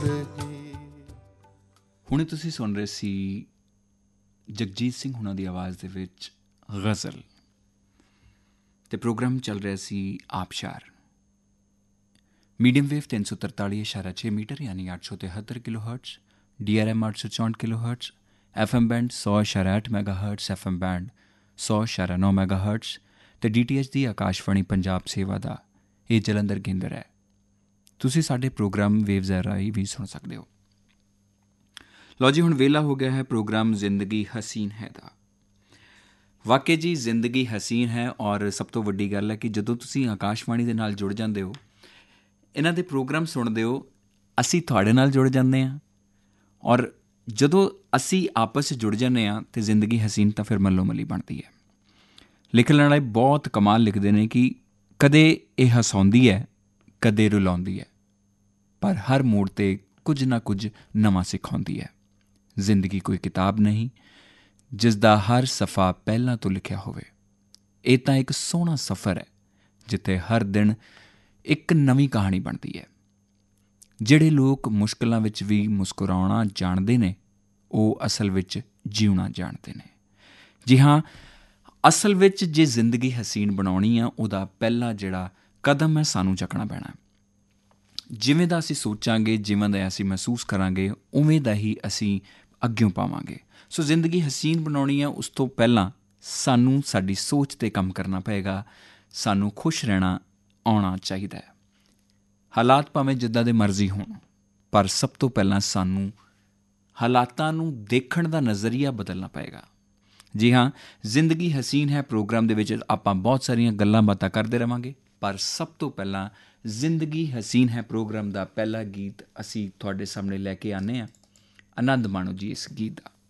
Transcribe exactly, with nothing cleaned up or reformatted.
ਹੁਣੇ ਤੁਸੀਂ ਸੁਣ ਰਹੇ ਸੀ ਜਗਜੀਤ ਸਿੰਘ ਹੁਣਾਂ ਦੀ ਆਵਾਜ਼ ਦੇ ਵਿੱਚ ਗਜ਼ਲ, ਅਤੇ ਪ੍ਰੋਗਰਾਮ ਚੱਲ ਰਿਹਾ ਸੀ ਆਬਸ਼ਾਰ। ਮੀਡੀਅਮ ਵੇਵ ਤਿੰਨ ਸੌ ਤਰਤਾਲੀ ਇਸ਼ਾਰਾ ਛੇ ਮੀਟਰ ਯਾਨੀ ਅੱਠ ਸੌ ਤਿਹੱਤਰ kilo hurts, D R M ਅੱਠ ਸੌ ਚੌਂਹਠ kilo hurts, F M band ਸੌ ਇਸ਼ਾਰਾ ਅੱਠ mega hurts, F M band ਸੌ ਇਸ਼ਾਰਾ ਨੌ ਮੈਗਾ ਹਰਟਸ, ਅਤੇ ਡੀ ਟੀ ਐਚ ਦੀ ਆਕਾਸ਼ਵਾਣੀ ਪੰਜਾਬ ਸੇਵਾ ਦਾ ਇਹ ਜਲੰਧਰ ਕੇਂਦਰ ਹੈ। ਤੁਸੀਂ ਸਾਡੇ ਪ੍ਰੋਗਰਾਮ ਵੇਵਜ਼ ਰਾਹੀਂ ਵੀ ਸੁਣ ਸਕਦੇ ਹੋ। ਲਓ ਜੀ, ਹੁਣ ਵਿਹਲਾ ਹੋ ਗਿਆ ਹੈ ਪ੍ਰੋਗਰਾਮ ਜ਼ਿੰਦਗੀ ਹਸੀਨ ਹੈ ਦਾ। ਵਾਕਈ ਜੀ ਜ਼ਿੰਦਗੀ ਹਸੀਨ ਹੈ, ਔਰ ਸਭ ਤੋਂ ਵੱਡੀ ਗੱਲ ਹੈ ਕਿ ਜਦੋਂ ਤੁਸੀਂ ਆਕਾਸ਼ਵਾਣੀ ਦੇ ਨਾਲ ਜੁੜ ਜਾਂਦੇ ਹੋ, ਇਹਨਾਂ ਦੇ ਪ੍ਰੋਗਰਾਮ ਸੁਣਦੇ ਹੋ, ਅਸੀਂ ਤੁਹਾਡੇ ਨਾਲ ਜੁੜ ਜਾਂਦੇ ਹਾਂ, ਔਰ ਜਦੋਂ ਅਸੀਂ ਆਪਸ 'ਚ ਜੁੜ ਜਾਂਦੇ ਹਾਂ ਤਾਂ ਜ਼ਿੰਦਗੀ ਹਸੀਨ ਤਾਂ ਫਿਰ ਮੱਲੋ ਮੱਲੀ ਬਣਦੀ ਹੈ। ਲਿਖਣ ਵਾਲੇ ਬਹੁਤ ਕਮਾਲ ਲਿਖਦੇ ਨੇ ਕਿ ਕਦੇ ਇਹ ਹਸਾਉਂਦੀ ਹੈ, ਕਦੇ ਰੁਲਾਉਂਦੀ ਹੈ, ਪਰ ਹਰ ਮੋੜ 'ਤੇ ਕੁਝ ਨਾ ਕੁਝ ਨਵਾਂ ਸਿਖਾਉਂਦੀ ਹੈ। ਜ਼ਿੰਦਗੀ ਕੋਈ ਕਿਤਾਬ ਨਹੀਂ ਜਿਸ ਦਾ ਹਰ ਸਫ਼ਾ ਪਹਿਲਾਂ ਤੋਂ ਲਿਖਿਆ ਹੋਵੇ। ਇਹ ਤਾਂ ਇੱਕ ਸੋਹਣਾ ਸਫ਼ਰ ਹੈ ਜਿੱਥੇ ਹਰ ਦਿਨ ਇੱਕ ਨਵੀਂ ਕਹਾਣੀ ਬਣਦੀ ਹੈ। ਜਿਹੜੇ ਲੋਕ ਮੁਸ਼ਕਿਲਾਂ ਵਿੱਚ ਵੀ ਮੁਸਕਰਾਉਣਾ ਜਾਣਦੇ ਨੇ, ਉਹ ਅਸਲ ਵਿੱਚ ਜਿਉਣਾ ਜਾਣਦੇ ਨੇ। ਜੀ ਹਾਂ, ਅਸਲ ਵਿੱਚ ਜੇ ਜ਼ਿੰਦਗੀ ਹਸੀਨ ਬਣਾਉਣੀ ਆ, ਉਹਦਾ ਪਹਿਲਾ ਜਿਹੜਾ ਕਦਮ ਹੈ ਸਾਨੂੰ ਚੱਕਣਾ ਪੈਣਾ। ਜਿਵੇਂ ਦਾ ਅਸੀਂ ਸੋਚਾਂਗੇ, ਜਿਵੇਂ ਦਾ ਅਸੀਂ ਮਹਿਸੂਸ ਕਰਾਂਗੇ, ਉਵੇਂ ਦਾ ਹੀ ਅਸੀਂ ਅੱਗਿਓਂ ਪਾਵਾਂਗੇ। ਸੋ ਜ਼ਿੰਦਗੀ ਹਸੀਨ ਬਣਾਉਣੀ ਆ, ਉਸ ਤੋਂ ਪਹਿਲਾਂ ਸਾਨੂੰ ਸਾਡੀ ਸੋਚ 'ਤੇ ਕੰਮ ਕਰਨਾ ਪਏਗਾ। ਸਾਨੂੰ ਖੁਸ਼ ਰਹਿਣਾ ਆਉਣਾ ਚਾਹੀਦਾ ਹੈ। ਹਾਲਾਤ ਭਾਵੇਂ ਜਿੱਦਾਂ ਦੇ ਮਰਜ਼ੀ ਹੋਣ, ਪਰ ਸਭ ਤੋਂ ਪਹਿਲਾਂ ਸਾਨੂੰ ਹਾਲਾਤਾਂ ਨੂੰ ਦੇਖਣ ਦਾ ਨਜ਼ਰੀਆ ਬਦਲਣਾ ਪਏਗਾ। ਜੀ ਹਾਂ, ਜ਼ਿੰਦਗੀ ਹਸੀਨ ਹੈ ਪ੍ਰੋਗਰਾਮ ਦੇ ਵਿੱਚ ਆਪਾਂ ਬਹੁਤ ਸਾਰੀਆਂ ਗੱਲਾਂ ਬਾਤਾਂ ਕਰਦੇ ਰਹਾਂਗੇ, ਪਰ ਸਭ ਤੋਂ ਪਹਿਲਾਂ ਜ਼ਿੰਦਗੀ ਹਸੀਨ ਹੈ ਪ੍ਰੋਗਰਾਮ ਦਾ ਪਹਿਲਾ ਗੀਤ ਅਸੀਂ ਤੁਹਾਡੇ ਸਾਹਮਣੇ ਲੈ ਕੇ ਆਉਂਦੇ ਹਾਂ। ਆਨੰਦ ਮਾਣੋ ਜੀ ਇਸ ਗੀਤ ਦਾ।